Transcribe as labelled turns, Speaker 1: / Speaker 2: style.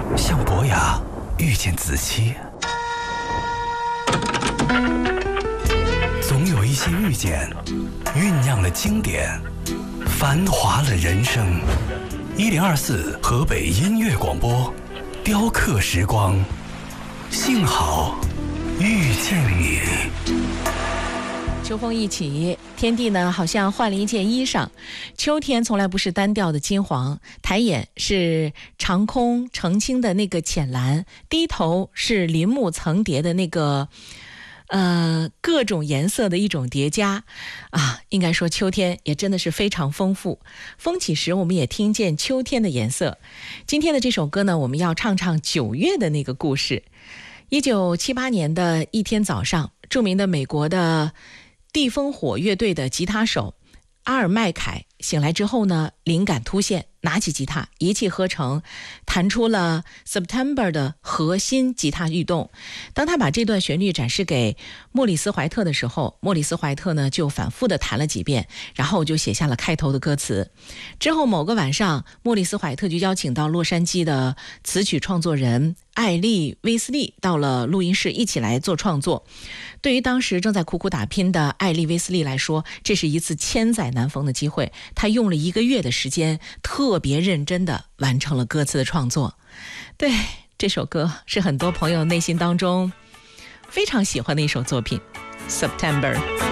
Speaker 1: 像伯牙遇见子期，总有一些遇见，酝酿了经典，繁华了人生。1024河北音乐广播，雕刻时光，幸好遇见你。
Speaker 2: 秋风一起，天地呢好像换了一件衣裳。秋天从来不是单调的金黄，抬眼是长空澄清的那个浅蓝，低头是林木层叠的那个各种颜色的一种叠加啊。应该说秋天也真的是非常丰富。风起时我们也听见秋天的颜色。今天的这首歌呢，我们要唱9月的那个故事。1978年的一天早上，著名的美国的地烽火乐队的吉他手阿尔麦凯醒来之后呢，灵感突现，拿起吉他一气呵成，弹出了 September 的核心吉他律动。当他把这段旋律展示给莫里斯怀特的时候，莫里斯怀特呢就反复的弹了几遍，然后就写下了开头的歌词。之后某个晚上，莫里斯怀特就邀请到洛杉矶的词曲创作人艾利威斯利到了录音室一起来做创作。对于当时正在苦苦打拼的艾利威斯利来说，这是一次千载难逢的机会。他用了1个月的时间，特别认真地完成了歌词的创作。对，这首歌是很多朋友内心当中非常喜欢的一首作品 September。